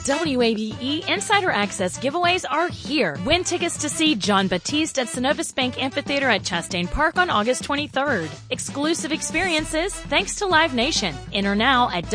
WABE Insider Access giveaways are here. Win tickets to see John Batiste at Synovus Bank Amphitheater at Chastain Park on August 23rd. Exclusive experiences thanks to Live Nation. Enter now at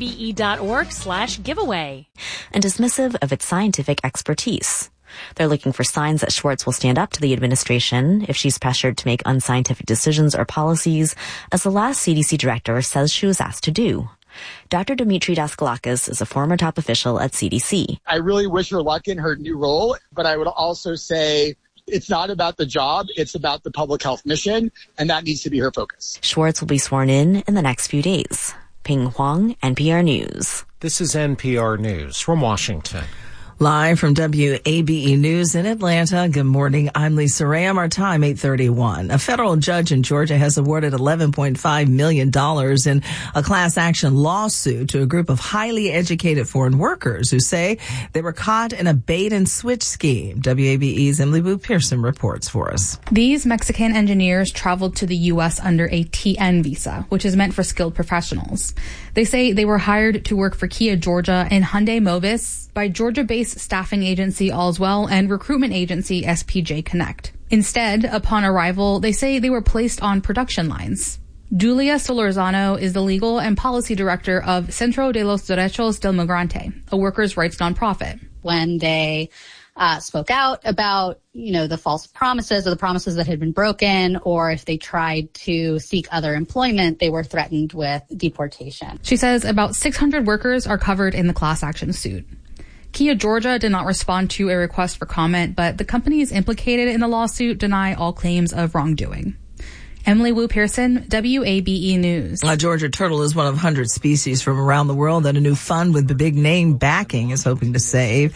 wabe.org/giveaway. And dismissive of its scientific expertise. They're looking for signs that Schwartz will stand up to the administration if she's pressured to make unscientific decisions or policies, as the last CDC director says she was asked to do. Dr. Dimitri Daskalakis is a former top official at CDC. I really wish her luck in her new role, but I would also say it's not about the job, it's about the public health mission, and that needs to be her focus. Schwartz will be sworn in the next few days. Ping Huang, NPR News. This is NPR News from Washington. Live from WABE News in Atlanta. Good morning. I'm Lisa Ram. Our time, 8:31. A federal judge in Georgia has awarded $11.5 million in a class action lawsuit to a group of highly educated foreign workers who say they were caught in a bait and switch scheme. WABE's Emily Boo Pearson reports for us. These Mexican engineers traveled to the U.S. under a TN visa, which is meant for skilled professionals. They say they were hired to work for Kia Georgia and Hyundai Mobis by Georgia-based staffing agency Allswell and recruitment agency SPJ Connect. Instead, upon arrival, they say they were placed on production lines. Julia Solorzano is the legal and policy director of Centro de los Derechos del Migrante, a workers' rights nonprofit. When they spoke out about, the false promises or the promises that had been broken, or if they tried to seek other employment, they were threatened with deportation. She says about 600 workers are covered in the class action suit. Kia Georgia did not respond to a request for comment, but the companies implicated in the lawsuit deny all claims of wrongdoing. Emily Wu Pearson, WABE News. A Georgia turtle is one of 100 species from around the world that a new fund with the big name backing is hoping to save.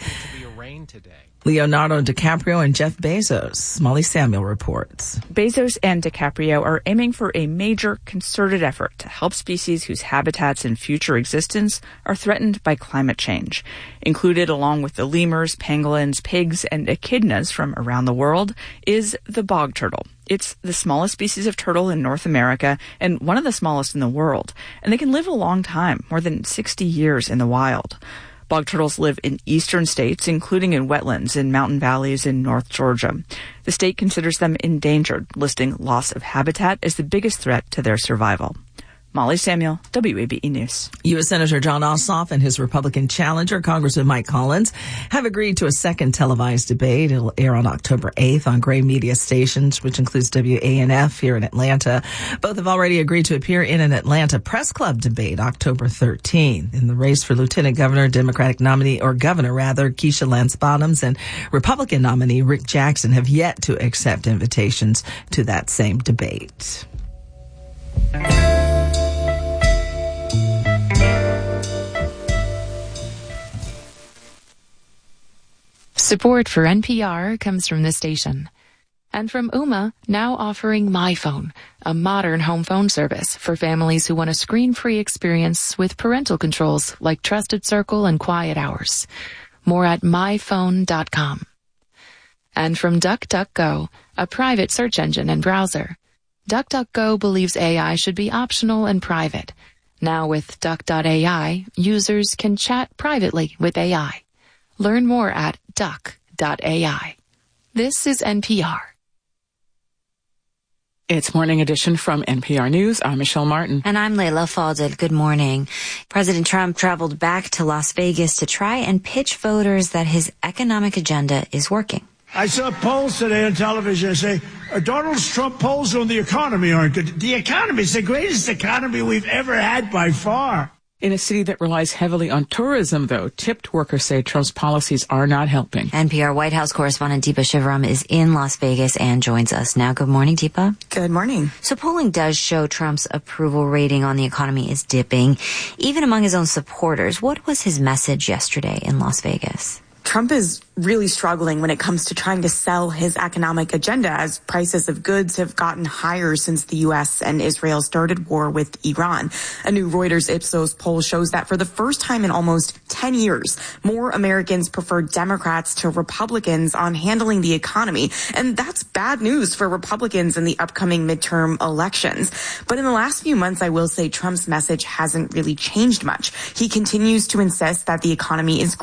Leonardo DiCaprio and Jeff Bezos. Molly Samuel reports. Bezos and DiCaprio are aiming for a major concerted effort to help species whose habitats and future existence are threatened by climate change. Included, along with the lemurs, pangolins, pigs, and echidnas from around the world, is the bog turtle. It's the smallest species of turtle in North America and one of the smallest in the world. And they can live a long time, more than 60 years in the wild. Bog turtles live in eastern states, including in wetlands in mountain valleys in North Georgia. The state considers them endangered, listing loss of habitat as the biggest threat to their survival. Molly Samuel, WABE News. U.S. Senator Jon Ossoff and his Republican challenger, Congressman Mike Collins, have agreed to a second televised debate. It'll air on October 8th on Gray Media stations, which includes WANF here in Atlanta. Both have already agreed to appear in an Atlanta Press Club debate October 13th. In the race for Lieutenant Governor, Democratic nominee, or Governor rather, Keisha Lance Bottoms and Republican nominee Rick Jackson have yet to accept invitations to that same debate. Support for NPR comes from this station. And from Ooma, now offering MyPhone, a modern home phone service for families who want a screen-free experience with parental controls like Trusted Circle and Quiet Hours. More at myphone.com. And from DuckDuckGo, a private search engine and browser. DuckDuckGo believes AI should be optional and private. Now with Duck.ai, users can chat privately with AI. Learn more at duck.ai. This is NPR. It's Morning Edition from NPR News. I'm Michelle Martin. And I'm Layla Fadel. Good morning. President Trump traveled back to Las Vegas to try and pitch voters that his economic agenda is working. I saw polls today on television that say Donald Trump polls on the economy aren't good. The economy is the greatest economy we've ever had by far. In a city that relies heavily on tourism, though, tipped workers say Trump's policies are not helping. NPR White House correspondent Deepa Shivaram is in Las Vegas and joins us now. Good morning, Deepa. Good morning. So polling does show Trump's approval rating on the economy is dipping, even among his own supporters. What was his message yesterday in Las Vegas? Trump is really struggling when it comes to trying to sell his economic agenda as prices of goods have gotten higher since the U.S. and Israel started war with Iran. A new Reuters Ipsos poll shows that for the first time in almost 10 years, more Americans prefer Democrats to Republicans on handling the economy. And that's bad news for Republicans in the upcoming midterm elections. But in the last few months, I will say Trump's message hasn't really changed much. He continues to insist that the economy is